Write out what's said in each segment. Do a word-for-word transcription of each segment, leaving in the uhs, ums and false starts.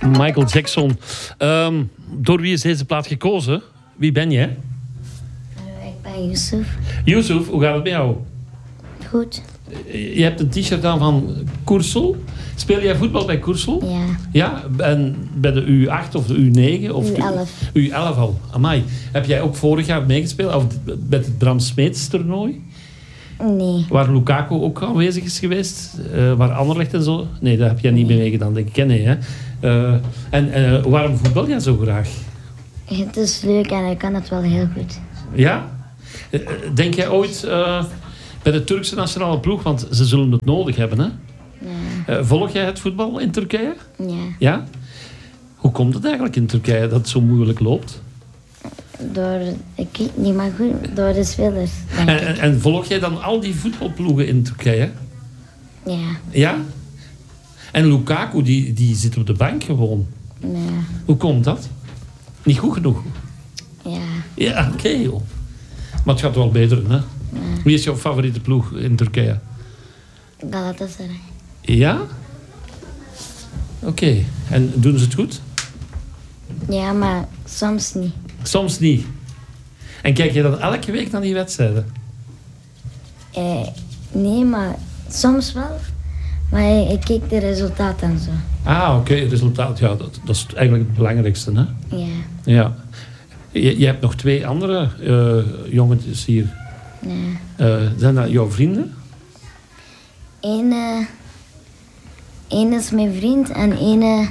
Michael Jackson. Um, door wie is deze plaat gekozen? Wie ben jij? Uh, ik ben Yusuf. Yusuf, hoe gaat het met jou? Goed. Je hebt een t-shirt aan van Koersel. Speel jij voetbal bij Koersel? Ja. Ja, en bij de U acht of de U negen? Of U elf. U elf al. Amai. Heb jij ook vorig jaar meegespeeld? Of met het Bram Smeets toernooi? Nee. Waar Lukaku ook aanwezig is geweest? Uh, waar Anderlecht en zo? Nee, daar heb jij niet mee meegedaan, denk ik. Nee, hè? Uh, en uh, waarom voetbal jij zo graag? Het is leuk en ik kan het wel heel goed. Ja? Uh, denk jij ooit uh, bij de Turkse nationale ploeg, want ze zullen het nodig hebben, hè? Ja. Uh, volg jij het voetbal in Turkije? Ja. Ja? Hoe komt het eigenlijk in Turkije dat het zo moeilijk loopt? Door, ik weet niet, maar goed, door de spelers. En, en, en volg jij dan al die voetbalploegen in Turkije? Ja. Ja? En Lukaku, die, die zit op de bank gewoon. Ja. Hoe komt dat? Niet goed genoeg? Ja. Ja, oké okay, joh. Maar het gaat wel beter, hè? Ja. Wie is jouw favoriete ploeg in Turkije? Galatasaray. Ja? Oké. Okay. En doen ze het goed? Ja, maar soms niet. Soms niet. En kijk je dan elke week naar die wedstrijden? Eh, nee, maar soms wel. Maar ik, ik kijk de resultaten en zo. Ah, oké. Okay. Resultaat, ja, dat, dat is eigenlijk het belangrijkste, hè? Ja. Ja. Je, je hebt nog twee andere uh, jongetjes hier. Ja. Uh, zijn dat jouw vrienden? Eén, uh, één is mijn vriend en één uh,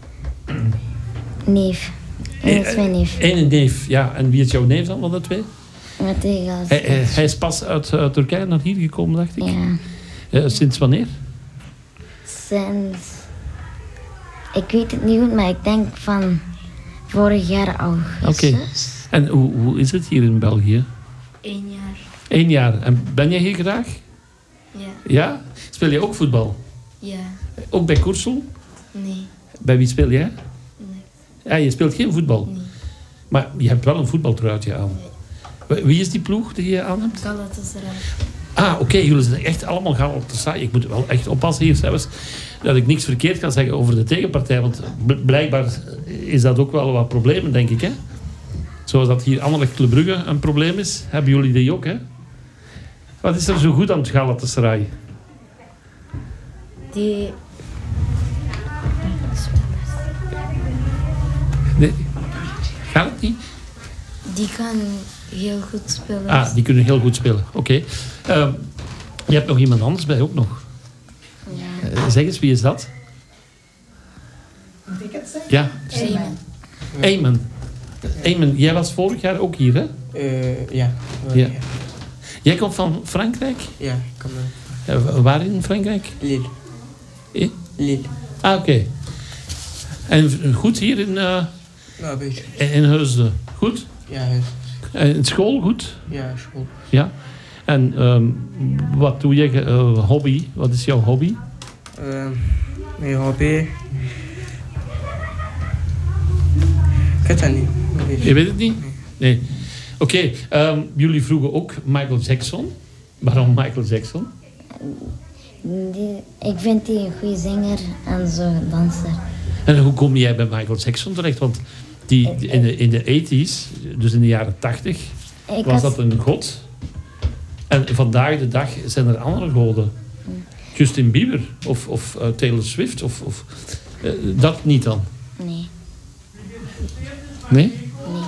neef. Eén is mijn neef. Eén neef, ja. En wie is jouw neef dan van de twee? Met de gast. Hij, hij, hij is pas uit uh, Turkije naar hier gekomen, dacht ik. Ja. Uh, sinds wanneer? Sinds... Ik weet het niet goed, maar ik denk van vorig jaar augustus. Oké. Okay. En hoe, hoe is het hier in België? Eén jaar. Eén jaar. En ben jij hier graag? Ja. Ja? Speel je ook voetbal? Ja. Ook bij Koersel? Nee. Bij wie speel jij? Nee. Ja, je speelt geen voetbal? Nee. Maar je hebt wel een voetbaltruitje aan. Nee. Wie is die ploeg die je aan hebt? Galatasaray. Ah, oké. Okay. Jullie zijn echt allemaal Galatasaray. Ik moet wel echt oppassen hier zelfs dat ik niks verkeerd kan zeggen over de tegenpartij. Want blijkbaar is dat ook wel wat problemen, denk ik. Hè? Zoals dat hier Anderlecht Club Brugge een probleem is, hebben jullie die ook, hè? Wat is er zo goed aan het Galatasaray? Die... Nee. Gaat het niet? Die kan heel goed spelen. Ah, die kunnen heel goed spelen. Oké. Okay. Uh, je hebt nog iemand anders bij ook nog. Ja. Uh, zeg eens, wie is dat? Moet ik het zeggen? Ja. Eamon. Eamon. Eamon, jij was vorig jaar ook hier, hè? Uh, ja. Ja. Jij komt van Frankrijk? Ja, ik kom uit. Uh, waar in Frankrijk? Lille. Eh? Lille. Ah, oké. Okay. En goed hier in, uh, Ja, een beetje. in Heusden? Goed? Ja, huis. En in school goed? Ja, school. Ja. En um, wat doe je? Uh, hobby? Wat is jouw hobby? Uh, mijn hobby... Ik weet het niet. Je weet het niet? Nee. Oké, okay, um, jullie vroegen ook Michael Jackson. Waarom Michael Jackson? Die, ik vind die een goede zanger en zo danser. En hoe kom jij bij Michael Jackson terecht? Want die, in de, in de tachtiger, dus in de jaren tachtig, Ik was had, dat een god. En vandaag de dag zijn er andere goden. Justin Bieber of, of uh, Taylor Swift. Of, of, uh, dat niet dan? Nee. Nee? Nee.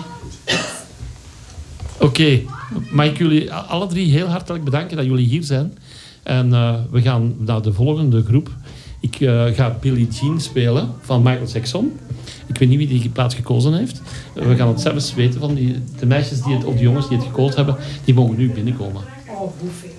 Oké. Okay. Mag ik jullie alle drie heel hartelijk bedanken dat jullie hier zijn. En uh, we gaan naar de volgende groep. Ik uh, ga Billie Jean spelen van Michael Jackson. Ik weet niet wie die plaats gekozen heeft. Uh, we gaan het zelfs weten van die, de meisjes die het, of de jongens die het gekozen hebben. Die mogen nu binnenkomen. Oh, hoeveel?